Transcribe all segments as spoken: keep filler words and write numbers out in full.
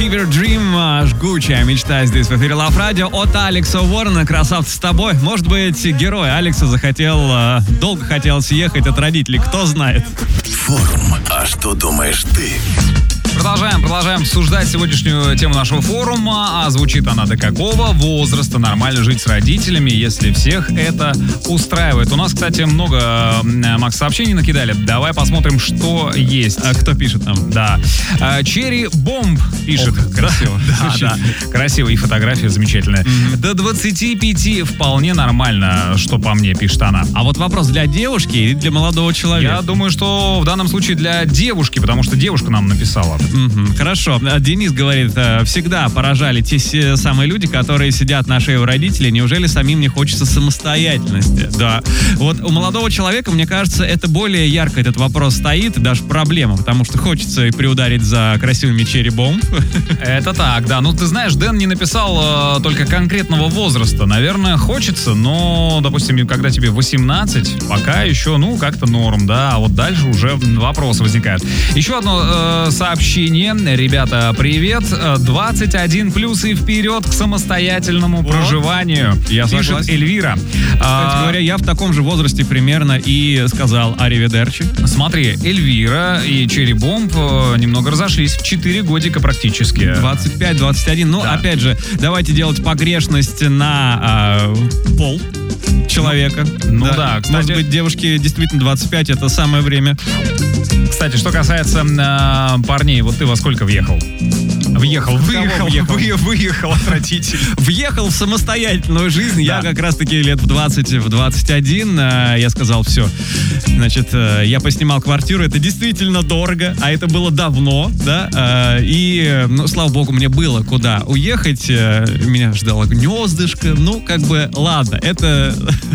Fever Dream, жгучая мечта здесь в эфире Love Radio от Алекса Уоррена. Красавцы с тобой. Может быть, герой Алекса захотел, долго хотел съехать от родителей, кто знает. Форум. А что думаешь ты? Продолжаем, продолжаем обсуждать сегодняшнюю тему нашего форума. А звучит она: до какого возраста нормально жить с родителями, если всех это устраивает? У нас, кстати, много, Макс, сообщений накидали. Давай посмотрим, что есть. А кто пишет нам? Да. Черри Бомб пишет. Ох, красиво. Да, да, красиво. И фотография замечательная. Mm-hmm. До двадцати пяти вполне нормально, что по мне, пишет она. А вот вопрос: для девушки или для молодого человека? Я думаю, что в данном случае для девушки, потому что девушка нам написала. Угу, хорошо. Денис говорит: всегда поражали те самые люди, которые сидят на шее у родителей. Неужели самим не хочется самостоятельности? Да. Вот у молодого человека, мне кажется, это более ярко этот вопрос стоит, даже проблема, потому что хочется и приударить за красивыми черри-бомб. Это так, да. Ну, ты знаешь, Дэн не написал э, только конкретного возраста. Наверное, хочется, но, допустим, когда тебе восемнадцать, пока еще, ну, как-то норм, да. А вот дальше уже вопросы возникают. Еще одно э, сообщение. Ребята, привет. двадцать один плюс и вперед к самостоятельному вот. проживанию. Я пишет согласен. Эльвира. Кстати а, говоря, я в таком же возрасте примерно и сказал аривидерчи. Смотри, Эльвира и Черри Бомб немного разошлись в четыре годика практически. двадцать пять двадцать один. Ну, да. Опять же, давайте делать погрешность на э, пол человека. Ну да, да, кстати. Может быть, девушке действительно двадцать пять — это самое время. Кстати, что касается э, парней, вот ты во сколько въехал? Въехал, выехал, въехал. Вы, выехал от родителей. Въехал в самостоятельную жизнь. Да. Я как раз-таки лет в двадцать, в двадцать один э, я сказал: все. Значит, э, я поснимал квартиру. Это действительно дорого, а это было давно, да. Э, и, ну, слава богу, мне было куда уехать. Э, меня ждало гнездышко. Ну, как бы, ладно, это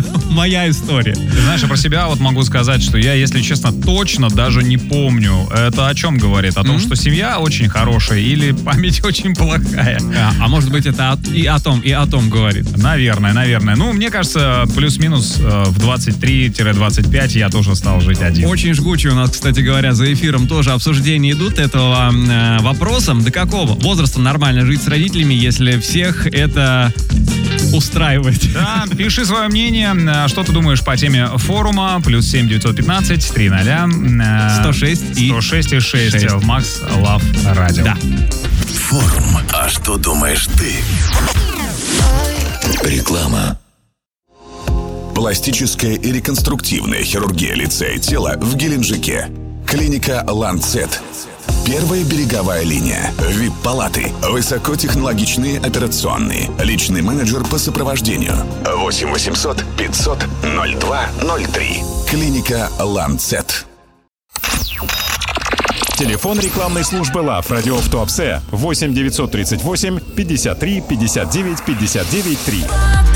моя история. Ты знаешь, я про себя вот могу сказать, что я, если честно, точно даже не помню. Это о чем говорит? О том, mm-hmm. что семья очень хорошая или память очень плохая. А, а может быть, это от, и о том, и о том говорит. Наверное, наверное. Ну, мне кажется, плюс-минус э, в двадцать три - двадцать пять я тоже стал жить один. Очень жгучие у нас, кстати говоря, за эфиром тоже обсуждения идут этого э, вопроса. До какого возраста нормально жить с родителями, если всех это устраивает? Да, пиши свое мнение. Что ты думаешь по теме форума? Плюс семь девятьсот пятнадцать три ноля сто шесть и сто шесть и шесть в Макс Лав Радио. Да. Форум. А что думаешь ты? Реклама. Пластическая и реконструктивная хирургия лица и тела в Геленджике. Клиника Ланцет. Первая береговая линия. ви ай пи-палаты. Высокотехнологичные операционные. Личный менеджер по сопровождению. восемь восемьсот пятьсот ноль два ноль три. Клиника Ланцет. Телефон рекламной службы Love Radio в Туапсе восемь девятьсот тридцать восемь пятьдесят три пятьдесят девять пятьдесят девять три.